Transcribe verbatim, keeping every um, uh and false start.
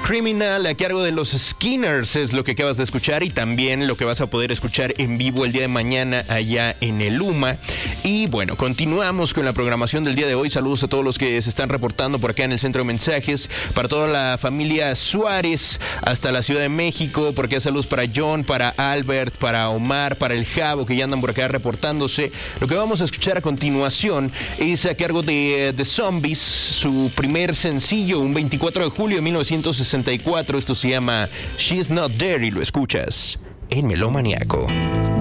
Criminal a cargo de los Skinners es lo que acabas de escuchar y también lo que vas a poder escuchar en vivo el día de mañana allá en el UMA. Y bueno, continuamos con la programación del día de hoy. Saludos a todos los que se están reportando por acá en el centro de mensajes. Para toda la familia Suárez hasta la Ciudad de México, porque saludos para John, para Albert, para Omar, para el Javo, que ya andan por acá reportándose. Lo que vamos a escuchar a continuación es a cargo de The Zombies, su primer sencillo, un veinticuatro de julio de mil novecientos sesenta y cuatro. Esto se llama She's Not There y lo escuchas en Melómaniaco.